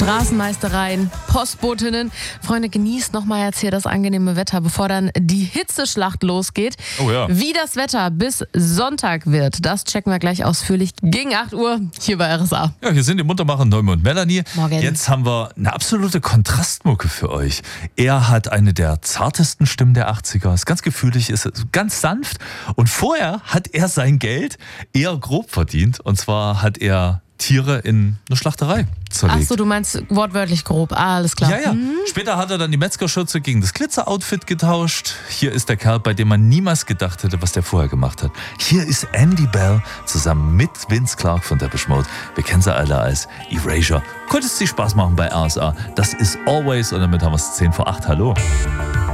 Straßenmeistereien, Postbotinnen. Freunde, genießt nochmal jetzt hier das angenehme Wetter, bevor dann die Hitzeschlacht losgeht. Oh ja. Wie das Wetter bis Sonntag wird, das checken wir gleich ausführlich gegen 8 Uhr hier bei RSA. Ja, hier sind die Muntermacher Neumann und Melanie. Morgen. Jetzt haben wir eine absolute Kontrastmucke für euch. Er hat eine der zartesten Stimmen der 80er, ist ganz gefühlig, ist ganz sanft. Und vorher hat er sein Geld eher grob verdient. Und zwar hat er Tiere in eine Schlachterei zerlegt. Achso, du meinst wortwörtlich grob. Alles klar. Ja. Später hat er dann die Metzgerschürze gegen das Glitzer-Outfit getauscht. Hier ist der Kerl, bei dem man niemals gedacht hätte, was der vorher gemacht hat. Hier ist Andy Bell zusammen mit Vince Clarke von Depeche Mode. Wir kennen sie alle als Erasure. Konnte es dir Spaß machen bei RSA? Das ist Always und damit haben wir es 7:50. Hallo.